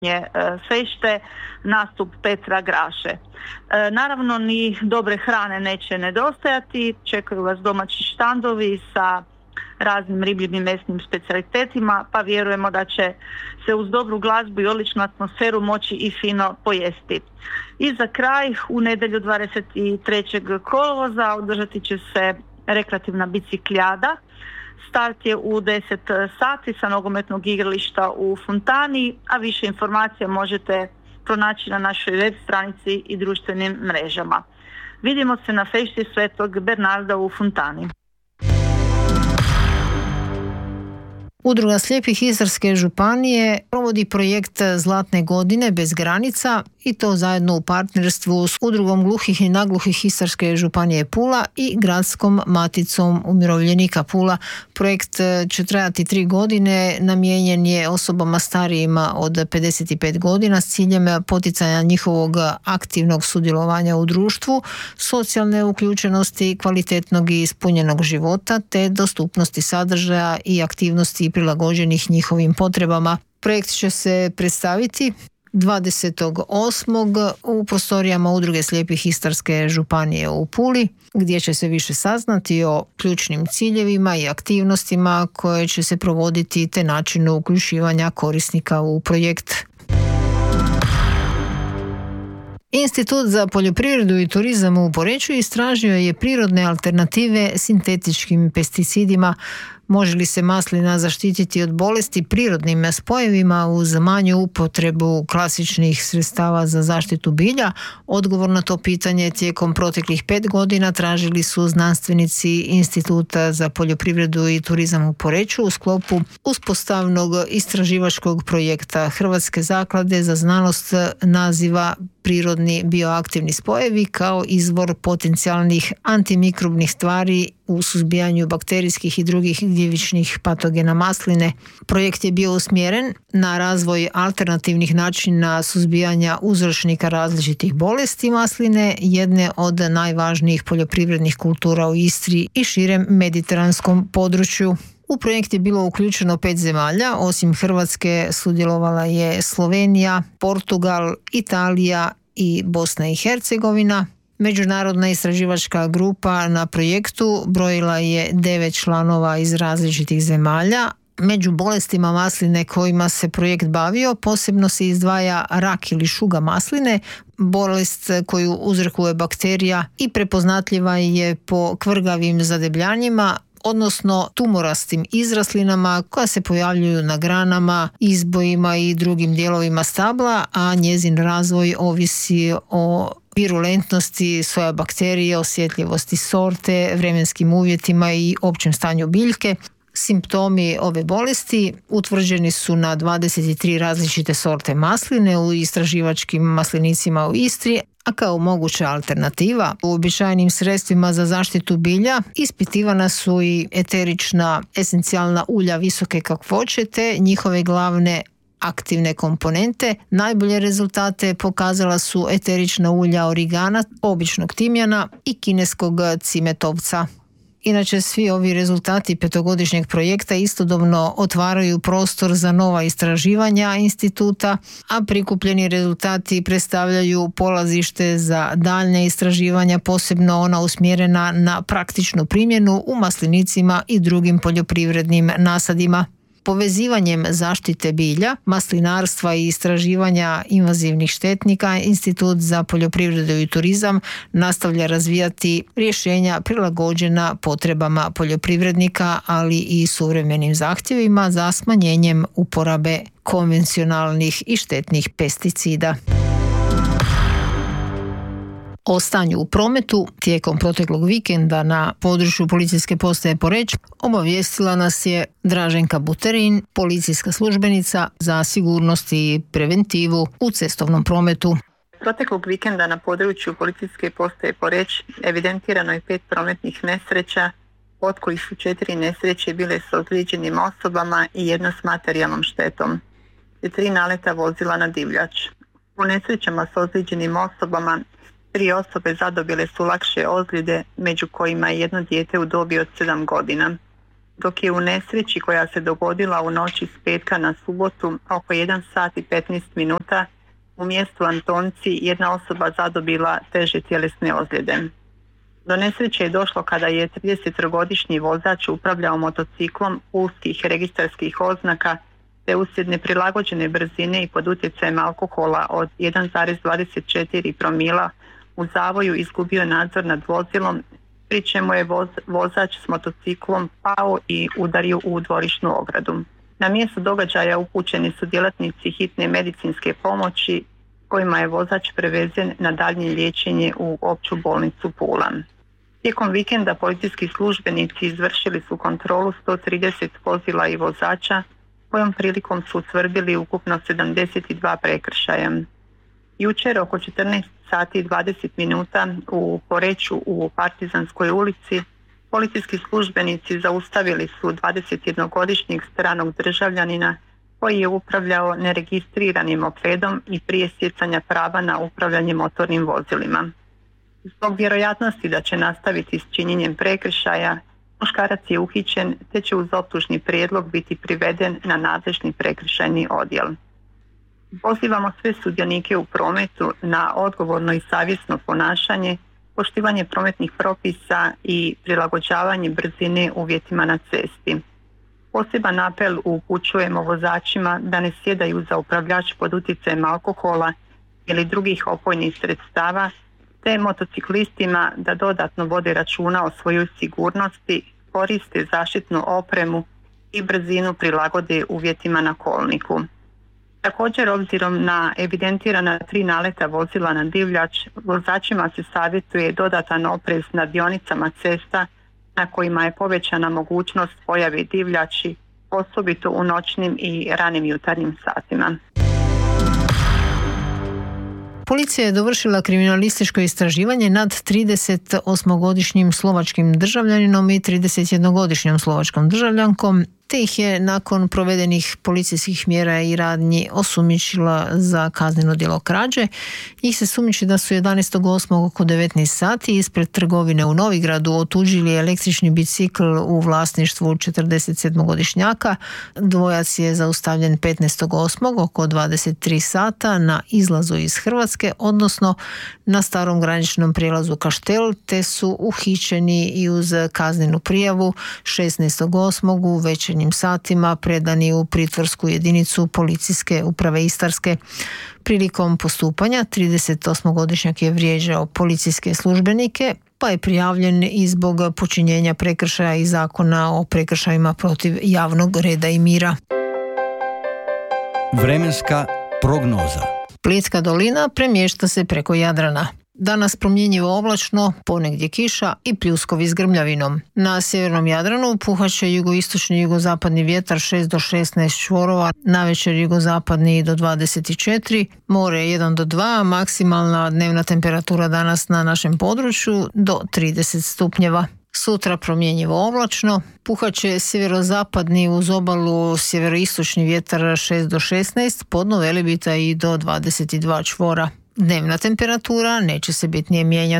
fešte, nastup Petra Graše. Naravno ni dobre hrane neće nedostajati, čekaju vas domaći štandovi sa raznim ribljim i mesnim specijalitetima, pa vjerujemo da će se uz dobru glazbu i odličnu atmosferu moći i fino pojesti. I za kraj, u nedjelju 23. kolovoza održati će se rekreativna bicikljada. Start je u 10 sati sa nogometnog igrališta u Fontani, a više informacija možete pronaći na našoj web stranici i društvenim mrežama. Vidimo se na fešti Svetog Bernarda u Fontani. Udruga slijepih Istarske županije provodi projekt Zlatne godine bez granica i to zajedno u partnerstvu s Udrugom gluhih i nagluhih Istarske županije Pula i Gradskom maticom umirovljenika Pula. Projekt će trajati 3 godine, namijenjen je osobama starijima od 55 godina s ciljem poticanja njihovog aktivnog sudjelovanja u društvu, socijalne uključenosti, kvalitetnog i ispunjenog života te dostupnosti sadržaja i aktivnosti prilagođenih njihovim potrebama. Projekt će se predstaviti 28. u prostorijama Udruge slijepih Istarske županije u Puli, gdje će se više saznati o ključnim ciljevima i aktivnostima koje će se provoditi te načinu uključivanja korisnika u projekt. Institut za poljoprivredu i turizam u Poreču istražio je prirodne alternative sintetičkim pesticidima. Može li se maslina zaštititi od bolesti prirodnim spojevima uz manju upotrebu klasičnih sredstava za zaštitu bilja? Odgovor na to pitanje tijekom proteklih 5 godina tražili su znanstvenici Instituta za poljoprivredu i turizam u Poreču u sklopu uspostavnog istraživačkog projekta Hrvatske zaklade za znanost naziva Prirodni bioaktivni spojevi kao izvor potencijalnih antimikrobnih tvari u suzbijanju bakterijskih i drugih gljivičnih patogena masline. Projekt je bio usmjeren na razvoj alternativnih načina suzbijanja uzročnika različitih bolesti masline, jedne od najvažnijih poljoprivrednih kultura u Istri i širem mediteranskom području. U projekt je bilo uključeno 5 zemalja, osim Hrvatske sudjelovala je Slovenija, Portugal, Italija i Bosna i Hercegovina. Međunarodna istraživačka grupa na projektu brojila je 9 članova iz različitih zemalja. Među bolestima masline kojima se projekt bavio posebno se izdvaja rak ili šuga masline, bolest koju uzrokuje bakterija i prepoznatljiva je po kvrgavim zadebljanjima, odnosno tumorastim izraslinama koja se pojavljuju na granama, izbojima i drugim dijelovima stabla, a njezin razvoj ovisi o virulentnosti soja bakterije, osjetljivosti sorte, vremenskim uvjetima i općem stanju biljke. Simptomi ove bolesti utvrđeni su na 23 različite sorte masline u istraživačkim maslinicima u Istri, a kao moguća alternativa uobičajenim sredstvima za zaštitu bilja ispitivana su i eterična esencijalna ulja visoke kakvoće te njihove glavne aktivne komponente. Najbolje rezultate pokazala su eterična ulja origana, običnog timjana i kineskog cimetovca. Inače, svi ovi rezultati 5-godišnjeg projekta istodobno otvaraju prostor za nova istraživanja instituta, a prikupljeni rezultati predstavljaju polazište za daljnja istraživanja, posebno ona usmjerena na praktičnu primjenu u maslinicima i drugim poljoprivrednim nasadima. Povezivanjem zaštite bilja, maslinarstva i istraživanja invazivnih štetnika, Institut za poljoprivredu i turizam nastavlja razvijati rješenja prilagođena potrebama poljoprivrednika, ali i suvremenim zahtjevima za smanjenjem uporabe konvencionalnih i štetnih pesticida. O stanju u prometu tijekom proteklog vikenda na području policijske postaje Poreč obavijestila nas je Draženka Buterin, policijska službenica za sigurnost i preventivu u cestovnom prometu. Proteklog vikenda na području policijske postaje Poreč evidentirano je 5 prometnih nesreća, od kojih su 4 nesreće bile s ozlijeđenim osobama i 1 s materijalnom štetom, te 3 naleta vozila na divljač. U nesrećama s ozlijeđenim osobama 3 osobe zadobile su lakše ozljede, među kojima je 1 dijete u dobi od 7 godina. dok je u nesreći koja se dogodila u noći s petka na subotu oko 1 sat i 15 minuta u mjestu Antonci jedna osoba zadobila teže tjelesne ozljede. Do nesreće je došlo kada je 33-godišnji vozač upravljao motociklom uskih registarskih oznaka te uslijed neprilagođene brzine i pod utjecajem alkohola od 1,24 promila u zavoju izgubio nadzor nad vozilom, pri čemu je vozač s motociklom pao i udario u dvorišnu ogradu. Na mjesto događaja upućeni su djelatnici hitne medicinske pomoći kojima je vozač prevezen na daljnje liječenje u opću bolnicu Pula. Tijekom vikenda policijski službenici izvršili su kontrolu 130 vozila i vozača, kojom prilikom su utvrdili ukupno 72 prekršaja. Jučer oko 14 sati i 20 minuta u Poreču u Partizanskoj ulici policijski službenici zaustavili su 21-godišnjeg stranog državljanina koji je upravljao neregistriranim mopedom i prije stjecanja prava na upravljanje motornim vozilima. Zbog vjerojatnosti da će nastaviti s činjenjem prekršaja, muškarac je uhićen te će uz optužni prijedlog biti priveden na nadležni prekršajni odjel. Pozivamo sve sudionike u prometu na odgovorno i savjesno ponašanje, poštivanje prometnih propisa i prilagođavanje brzine uvjetima na cesti. Poseban apel upućujemo vozačima da ne sjedaju za upravljač pod utjecajem alkohola ili drugih opojnih sredstava, te motociklistima da dodatno vode računa o svojoj sigurnosti, koriste zaštitnu opremu i brzinu prilagode uvjetima na kolniku. Također, obzirom na evidentirana 3 naleta vozila na divljač, vozačima se savjetuje dodatan oprez na dionicama cesta na kojima je povećana mogućnost pojave divljači, osobito u noćnim i ranim jutarnjim satima. Policija je dovršila kriminalističko istraživanje nad 38-godišnjim slovačkim državljaninom i 31-godišnjom slovačkom državljankom, te ih je nakon provedenih policijskih mjera i radnji osumnjičila za kazneno djelo krađe. Njih se sumnjiči da su 11.8. oko 19 sati ispred trgovine u Novigradu otuđili električni bicikl u vlasništvu 47-godišnjaka. Dvojac je zaustavljen 15.8. oko 23 sata na izlazu iz Hrvatske, odnosno na starom graničnom prijelazu Kaštel, te su uhićeni i uz kaznenu prijavu 16.8. u večernjim satima predani u pritvorsku jedinicu policijske uprave Istarske. Prilikom postupanja 38-godišnjak je vrijeđao policijske službenike, pa je prijavljen i zbog počinjenja prekršaja iz Zakona o prekršajima protiv javnog reda i mira. Vremenska prognoza. Bljetska dolina premješta se preko Jadrana. Danas promjenjivo oblačno, ponegdje kiša i pljuskovi s grmljavinom. Na sjevernom Jadranu puhaće jugoistočni i jugozapadni vjetar 6 do 16 čvorova, navečer jugozapadni do 24, more 1 do 2, maksimalna dnevna temperatura danas na našem području do 30 stupnjeva. Sutra promjenjivo oblačno, puhaće sjeverozapadni uz obalu sjeveroistočni vjetar 6 do 16, podno Velebita i do 22 čvora. Dnevna temperatura neće se bitnije mijenjati.